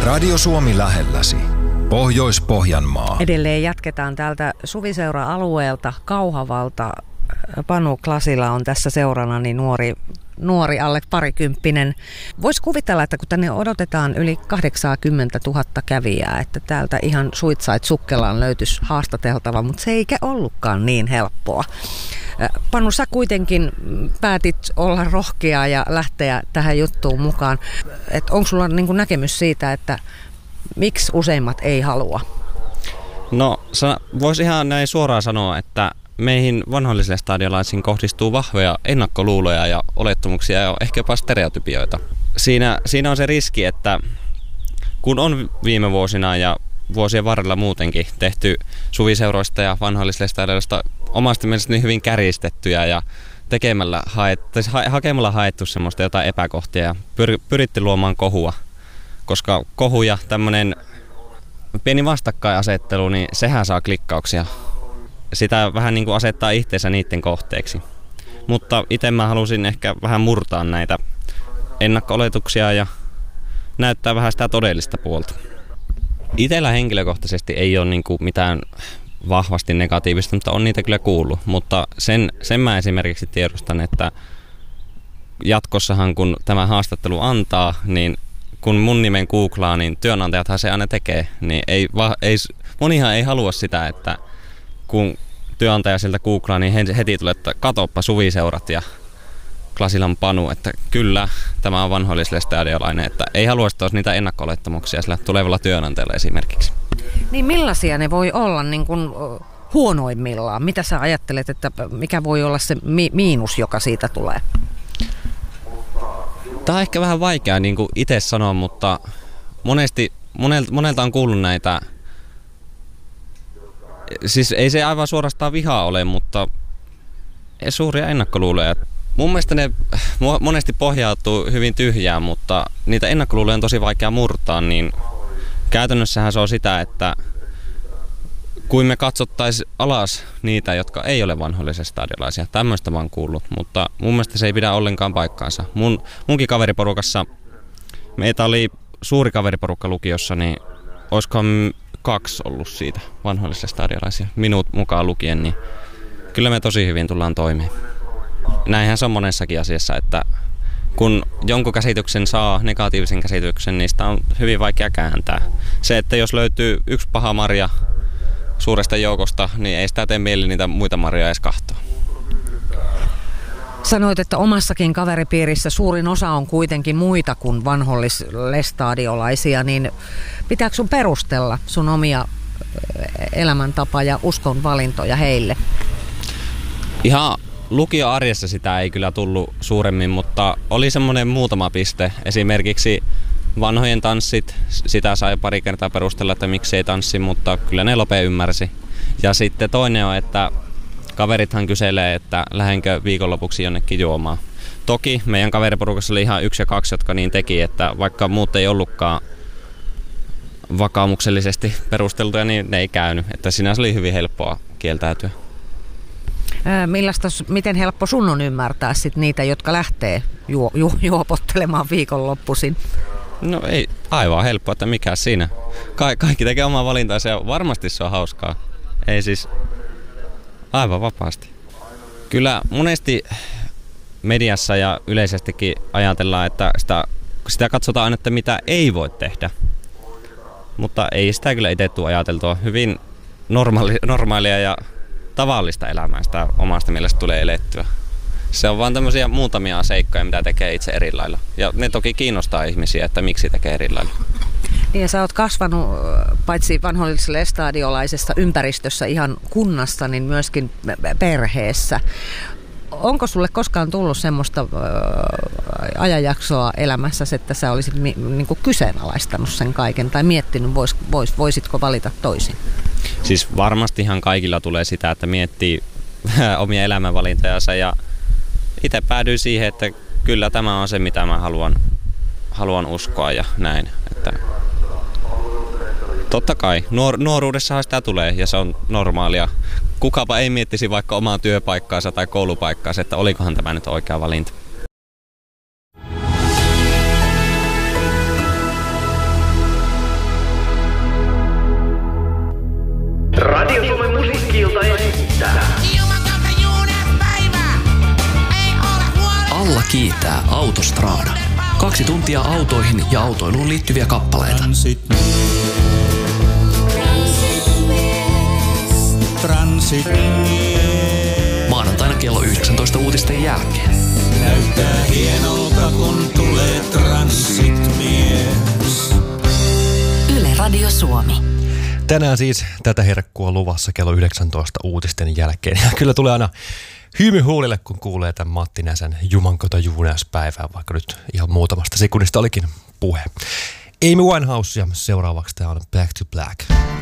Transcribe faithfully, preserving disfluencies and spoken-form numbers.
Radio Suomi lähelläsi. Pohjois-Pohjanmaa. Edelleen jatketaan täältä Suviseura-alueelta Kauhavalta. Panu Klasila on tässä seurana, niin nuori, nuori alle parikymppinen. Voisi kuvitella, että kun tänne odotetaan yli kahdeksankymmentätuhatta kävijää, että täältä ihan suitsait sukkelaan löytyisi haastateltava, mutta se eikä ollutkaan niin helppoa. Panu, sä kuitenkin päätit olla rohkea ja lähteä tähän juttuun mukaan. Onko sulla niin kuin näkemys siitä, että miksi useimmat ei halua? No, voisi ihan näin suoraan sanoa, että meihin vanhoillisille stadiolaisiin kohdistuu vahvoja ennakkoluuloja ja olettamuksia ja ehkä jopa stereotypioita. Siinä, siinä on se riski, että kun on viime vuosina ja vuosien varrella muutenkin tehty suviseuroista ja vanhoillisille stadioista omasta mielestäni hyvin kärjistettyjä ja tekemällä haet, ha, hakemalla haettu semmoista jotain epäkohtia ja pyr, pyritty luomaan kohua. Koska kohu ja tämmöinen pieni vastakkainasettelu, niin sehän saa klikkauksia. Sitä vähän niin kuin asettaa itseensä niiden kohteeksi. Mutta itse mä halusin ehkä vähän murtaa näitä ennakko-oletuksia ja näyttää vähän sitä todellista puolta. Itellä henkilökohtaisesti ei ole niin kuin mitään vahvasti negatiivista, mutta on niitä kyllä kuullut. Mutta sen, sen mä esimerkiksi tiedostan, että jatkossahan kun tämä haastattelu antaa, niin kun mun nimen googlaa, niin työnantajathan se aina tekee. Niin ei, ei, monihan ei halua sitä, että kun työnantaja siltä googlaa, niin heti tulee, että katoppa Suviseurat ja Klasilan Panu, että kyllä tämä on vanhoilliselle stadiolainen, että ei halua, että olisi niitä ennakko-olettamuksia sillä tulevalla työnantajalla esimerkiksi. Niin millaisia ne voi olla niin kuin huonoimmillaan? Mitä sä ajattelet, että mikä voi olla se mi- miinus, joka siitä tulee? Tämä on ehkä vähän vaikea niin kuin itse sanoa, mutta monesti, monelta, monelta on kuullut näitä, siis ei se aivan suorastaan vihaa ole, mutta suuria ennakkoluuloja. Mun mielestä ne monesti pohjautuu hyvin tyhjään, mutta niitä ennakkoluuloja on tosi vaikea murtaa, niin käytännössähän se on sitä, että kuin me katsottaisiin alas niitä, jotka ei ole vanhoillisia stadiolaisia. Tämmöistä mä oon kuullut, mutta mun mielestä se ei pidä ollenkaan paikkaansa. Mun, munkin kaveriporukassa, meitä oli suuri kaveriporukka lukiossa, niin olisikohan kaksi ollut siitä vanhoillisia stadiolaisia, minut mukaan lukien, niin kyllä me tosi hyvin tullaan toimeen. Näinhän se on monessakin asiassa, että kun jonkun käsityksen saa, negatiivisen käsityksen, niin sitä on hyvin vaikea kääntää. Se, että jos löytyy yksi paha marja suuresta joukosta, niin ei sitä tee mieli niitä muita marjoja edes kahtoa. Sanoit, että omassakin kaveripiirissä suurin osa on kuitenkin muita kuin vanhollisille stadiolaisia, niin pitääkö sun perustella sun omia elämäntapa- ja uskonvalintoja heille? Ihan lukioarjessa sitä ei kyllä tullut suuremmin, mutta oli semmoinen muutama piste. Esimerkiksi vanhojen tanssit, sitä sai pari kertaa perustella, että miksi ei tanssi, mutta kyllä ne Lope ymmärsi. Ja sitten toinen on, että kaverithan kyselee, että lähdenkö viikonlopuksi jonnekin juomaan. Toki meidän kaveriporukassa oli ihan yksi ja kaksi, jotka niin teki, että vaikka muut ei ollutkaan vakaumuksellisesti perusteltuja, niin ne ei käynyt. Että sinänsä oli hyvin helppoa kieltäytyä. Millaista, miten helppo sun on ymmärtää sit niitä, jotka lähtee juo, ju, juopottelemaan viikonloppuisin? No ei aivan helppoa, että mikä siinä. Ka- kaikki tekee omaa valintaansa ja varmasti se on hauskaa. Ei siis aivan vapaasti. Kyllä monesti mediassa ja yleisestikin ajatellaan, että sitä, sitä katsotaan aina, että mitä ei voi tehdä. Mutta ei sitä kyllä itse tule ajateltua. Hyvin normaali, normaalia ja tavallista elämää sitä omasta mielestä tulee elettyä. Se on vaan tämmöisiä muutamia seikkoja, mitä tekee itse eri lailla. Ja ne toki kiinnostaa ihmisiä, että miksi tekee eri lailla. Niin, sä oot kasvanut paitsi vanhollisessa stadiolaisessa ympäristössä ihan kunnassa, niin myöskin perheessä. Onko sulle koskaan tullut semmoista ajanjaksoa elämässä, että sä olisit mi- niinku kyseenalaistanut sen kaiken tai miettinyt, vois, vois, voisitko valita toisin? Siis varmasti ihan kaikilla tulee sitä, että miettii omia elämänvalintojansa ja itse päädyin siihen, että kyllä tämä on se, mitä mä haluan, haluan uskoa ja näin. Että totta kai, nuor- nuoruudessahan sitä tulee ja se on normaalia. Kukapa ei miettisi vaikka omaa työpaikkaansa tai koulupaikkaansa, että olikohan tämä nyt oikea valinta. Alla kiitää Autostrada. Kaksi tuntia autoihin ja autoiluun liittyviä kappaleita. Transit Transit Maanantaina kello yhdeksäntoista uutisten jälkeen. näyttää hienolta, kun tulee transitmies. Yle Radio Suomi. Tänään siis tätä herkkua luvassa kello yhdeksäntoista uutisten jälkeen. Ja kyllä tulee aina hymy huulille, kun kuulee tämän Matti Näsän Jumankota juuneuspäivää, vaikka nyt ihan muutamasta sekunnista olikin puhe. Amy Winehouse ja seuraavaksi tämä on Back to Black.